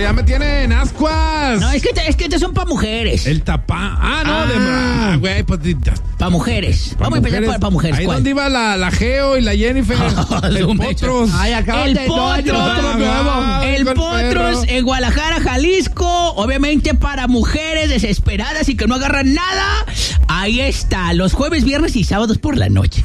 ya me tienen ascuas. No, es que estos son para mujeres. El tapá. Güey, pues. Para mujeres. Vamos a empezar para mujeres. Ahí donde iba la Geo y la Jennifer. El Potros. Ay, El Potros en Guadalajara, Jalisco. Obviamente para mujeres desesperadas y que no agarran nada. Ahí está, los jueves, viernes y sábados por la noche.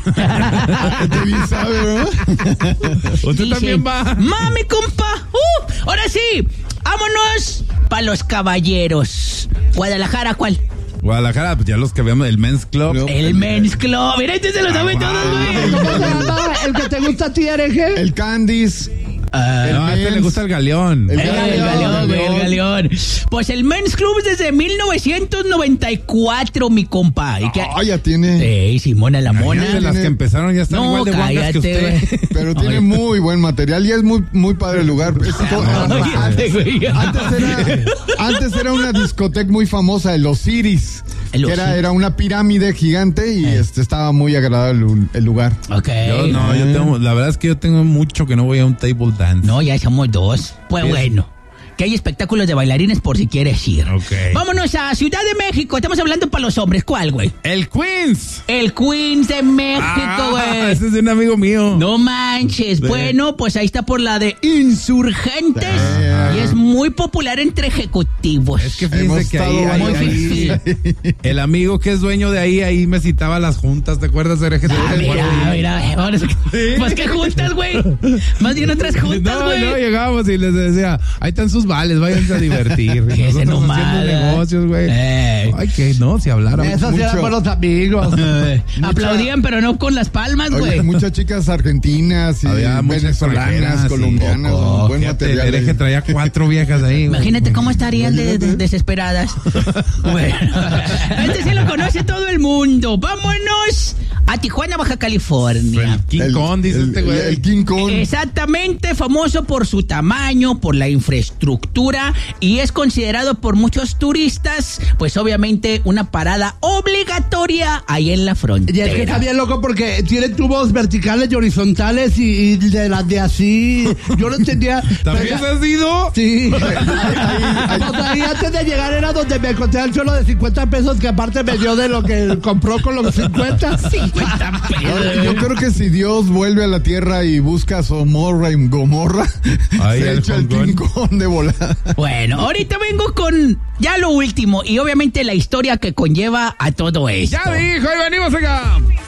Usted también va. Mami, compa. Ahora sí, vámonos para los caballeros. Guadalajara, ¿cuál? Guadalajara, pues ya los que veamos, el Men's Club. El Men's Club. Mira, este se lo sabe todos, güey. ¿Cómo se llama el que te gusta a ti, Hereje? El Candice. No, a este le gusta el Galeón. El Galeón, güey, el Galeón. Pues el Men's Club desde 1994, mi compa. Ya tiene. Sí, Simona la Mona. De las que empezaron ya están igual de guangas que usted. Pero tiene muy buen material y es muy, muy padre el lugar. Antes era una discoteca muy famosa, Los Iris. Era una pirámide gigante y estaba muy agradable el lugar. Ok. La verdad es que yo tengo mucho que no voy a un table dance. No, ya somos dos. Pues bueno, que hay espectáculos de bailarines por si quieres ir. Okay. Vámonos a Ciudad de México. Estamos hablando para los hombres. ¿Cuál, güey? El Queens. El Queens de México, güey. Ese es de un amigo mío. No manches. Bueno, pues ahí está por la de Insurgentes. Y es muy popular entre ejecutivos. Es que fíjense que ahí el amigo que es dueño de ahí me citaba a las juntas. ¿Te acuerdas de mira. Pues qué juntas, güey. Más bien otras juntas, güey. No, llegábamos y les decía, ahí están sus vales, váyanse a divertir. Ese no haciendo negocios, güey. Ay, que no, si habláramos esos mucho. eran buenos amigos. Aplaudían, pero no con las palmas, güey. Muchas chicas argentinas y venezolanas, colombianas. Buen material. El Hereje traía 4 viejas ahí. Imagínate cómo estarían desesperadas. Bueno, este se lo conoce todo el mundo. Vámonos a Tijuana, Baja California. El King Kong, dice este güey. El King Kong. Exactamente, famoso por su tamaño, por la infraestructura y es considerado por muchos turistas, pues obviamente una parada obligatoria ahí en la frontera. Y es que está bien loco porque tiene tubos verticales y horizontales y de las de así. Yo no entendía. ¿También has ido? Sí. Ahí antes de llegar era donde me encontré el suelo de 50 pesos que aparte me dio de lo que compró con los 50. 50 pesos. Yo creo que si Dios vuelve a la tierra y busca a Somorra y Gomorra, se echa el King Kong de volada. Bueno, ahorita vengo con ya lo último y obviamente la historia que conlleva a todo esto. Ya dijo, ahí venimos acá.